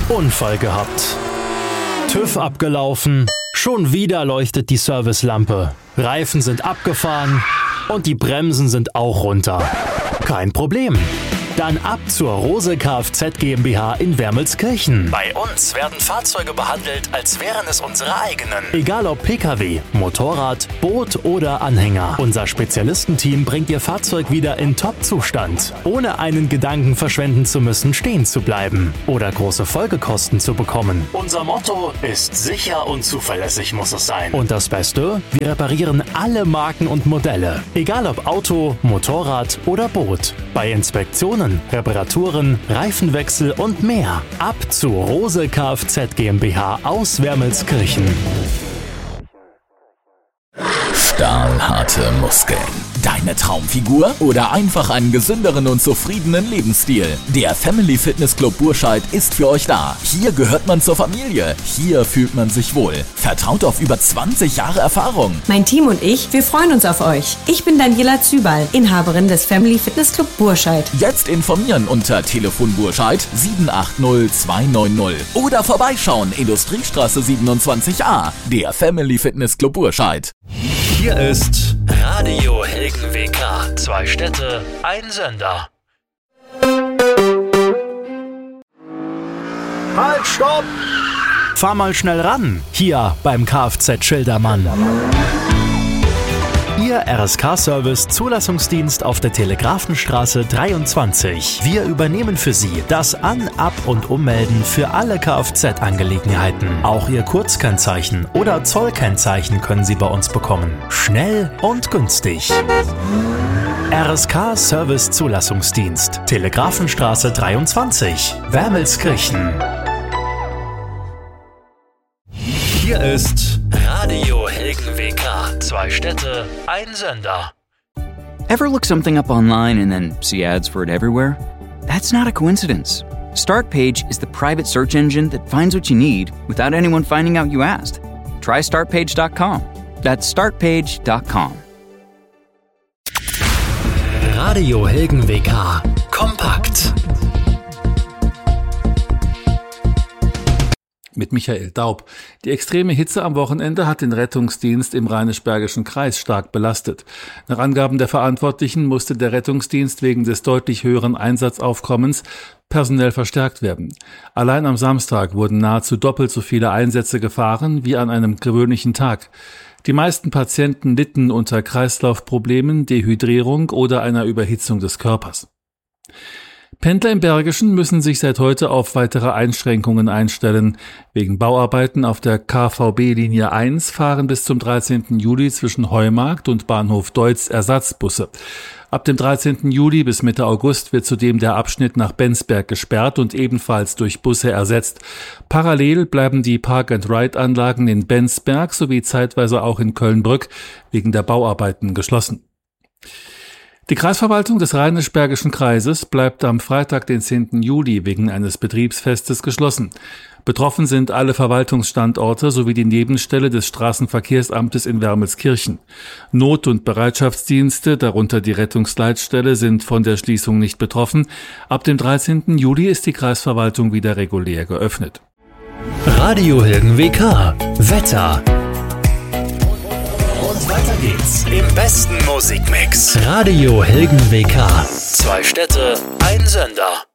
Unfall gehabt. TÜV abgelaufen, schon wieder leuchtet die Servicelampe. Reifen sind abgefahren und die Bremsen sind auch runter. Kein Problem. Dann ab zur Rose Kfz GmbH in Wermelskirchen. Bei uns werden Fahrzeuge behandelt, als wären es unsere eigenen. Egal ob Pkw, Motorrad, Boot oder Anhänger. Unser Spezialistenteam bringt Ihr Fahrzeug wieder in Top-Zustand, ohne einen Gedanken verschwenden zu müssen, stehen zu bleiben oder große Folgekosten zu bekommen. Unser Motto ist: sicher und zuverlässig muss es sein. Und das Beste? Wir reparieren alle Marken und Modelle. Egal ob Auto, Motorrad oder Boot. Bei Inspektionen, Reparaturen, Reifenwechsel und mehr. Ab zu Rose Kfz GmbH aus Wermelskirchen. Stahlharte Muskeln. Deine Traumfigur oder einfach einen gesünderen und zufriedenen Lebensstil? Der Family Fitness Club Burscheid ist für euch da. Hier gehört man zur Familie. Hier fühlt man sich wohl. Vertraut auf über 20 Jahre Erfahrung. Mein Team und ich, wir freuen uns auf euch. Ich bin Daniela Zübal, Inhaberin des Family Fitness Club Burscheid. Jetzt informieren unter Telefon Burscheid 780290 oder vorbeischauen, Industriestraße 27a. Der Family Fitness Club Burscheid. Hier ist Radio Hilgen WK. 2 Städte, ein Sender. Halt, stopp! Fahr mal schnell ran, hier beim Kfz Schildermann. Ihr RSK-Service Zulassungsdienst auf der Telegrafenstraße 23. Wir übernehmen für Sie das An-, Ab- und Ummelden für alle Kfz-Angelegenheiten. Auch Ihr Kurzkennzeichen oder Zollkennzeichen können Sie bei uns bekommen. Schnell und günstig. RSK-Service Zulassungsdienst. Telegrafenstraße 23. Wermelskirchen. Hier ist Radio Hilgen WK. 2 Städte, ein Sender. Ever look something up online and then see ads for it everywhere? That's not a coincidence. Startpage is the private search engine that finds what you need without anyone finding out you asked. Try startpage.com. That's startpage.com. Radio Hilgen WK. Kompakt. Mit Michael Daub. Die extreme Hitze am Wochenende hat den Rettungsdienst im Rheinisch-Bergischen Kreis stark belastet. Nach Angaben der Verantwortlichen musste der Rettungsdienst wegen des deutlich höheren Einsatzaufkommens personell verstärkt werden. Allein am Samstag wurden nahezu doppelt so viele Einsätze gefahren wie an einem gewöhnlichen Tag. Die meisten Patienten litten unter Kreislaufproblemen, Dehydrierung oder einer Überhitzung des Körpers. Pendler im Bergischen müssen sich seit heute auf weitere Einschränkungen einstellen. Wegen Bauarbeiten auf der KVB-Linie 1 fahren bis zum 13. Juli zwischen Heumarkt und Bahnhof Deutz Ersatzbusse. Ab dem 13. Juli bis Mitte August wird zudem der Abschnitt nach Bensberg gesperrt und ebenfalls durch Busse ersetzt. Parallel bleiben die Park-and-Ride-Anlagen in Bensberg sowie zeitweise auch in Kölnbrück wegen der Bauarbeiten geschlossen. Die Kreisverwaltung des Rheinisch-Bergischen Kreises bleibt am Freitag, den 10. Juli, wegen eines Betriebsfestes geschlossen. Betroffen sind alle Verwaltungsstandorte sowie die Nebenstelle des Straßenverkehrsamtes in Wermelskirchen. Not- und Bereitschaftsdienste, darunter die Rettungsleitstelle, sind von der Schließung nicht betroffen. Ab dem 13. Juli ist die Kreisverwaltung wieder regulär geöffnet. Radio Hilgen WK. Wetter. Und weiter geht's im besten Musikmix. Radio Hilgen WK. 2 Städte, ein Sender.